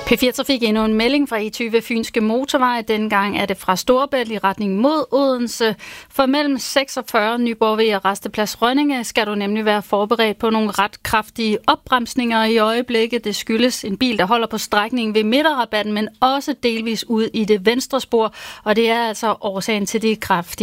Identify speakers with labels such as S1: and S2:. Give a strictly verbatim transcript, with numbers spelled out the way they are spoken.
S1: P fire Trafik endnu en melding fra E tyve Fynske Motorvej. Denne gang er det fra Storebælt i retning mod Odense. For mellem seksogfyrre Nyborg ved og Rasteplads Rønninge skal du nemlig være forberedt på nogle ret kraftige opbremsninger i øjeblikket. Det skyldes en bil, der holder på strækningen ved midterrabatten, men også delvis ud i det venstre spor. Og det er altså årsagen til de kraftige